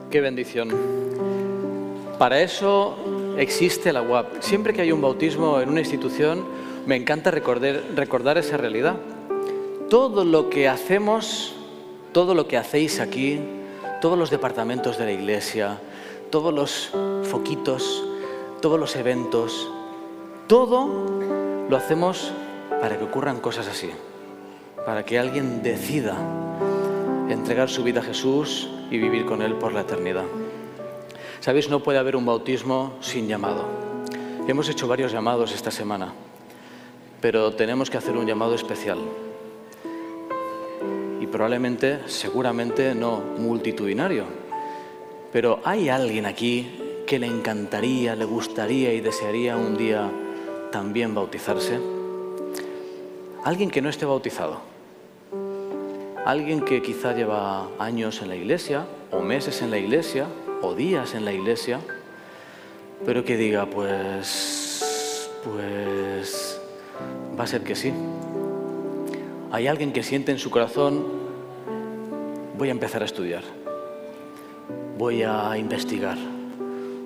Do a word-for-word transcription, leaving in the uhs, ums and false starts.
Qué bendición. Para eso existe la U A P. Siempre que hay un bautismo en una institución, me encanta recordar, recordar esa realidad. Todo lo que hacemos, todo lo que hacéis aquí, todos los departamentos de la iglesia, todos los foquitos, todos los eventos, todo lo hacemos para que ocurran cosas así, para que alguien decida entregar su vida a Jesús y vivir con Él por la eternidad. ¿Sabéis? No puede haber un bautismo sin llamado. Hemos hecho varios llamados esta semana, pero tenemos que hacer un llamado especial. Y probablemente, seguramente no multitudinario, pero ¿hay alguien aquí que le encantaría, le gustaría y desearía un día también bautizarse? Alguien que no esté bautizado. Alguien que quizá lleva años en la iglesia, o meses en la iglesia, o días en la iglesia, pero que diga, pues, pues, va a ser que sí. Hay alguien que siente en su corazón, voy a empezar a estudiar, voy a investigar.